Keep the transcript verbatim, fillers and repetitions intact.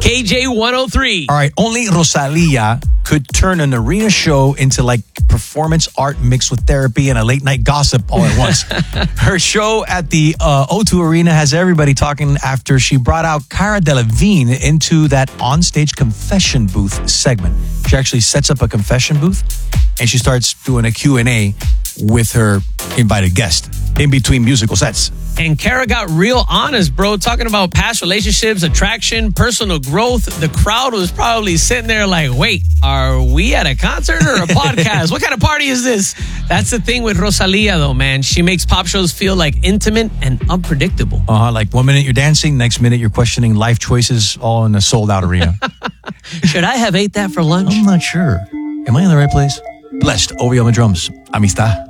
K J one oh three. All right, only Rosalia could turn an arena show into like performance art mixed with therapy and a late night gossip all at once. Her show at the uh, O two Arena has everybody talking after she brought out Cara Delevingne into that onstage confession booth segment. She actually sets up a confession booth and she starts doing a Q and A with her invited guest in between musical sets. And Cara got real honest, bro, talking about past relationships, attraction, personal growth. The crowd was probably sitting there like, wait, are we at a concert or a podcast? What kind of party is this? That's the thing with Rosalia, though, man. She makes pop shows feel like intimate and unpredictable. Uh-huh, like one minute you're dancing, next minute you're questioning life choices, all in a sold-out arena. Should I have ate that for lunch? I'm not sure. Am I in the right place? Blessed, O V O on the drums. Amistad.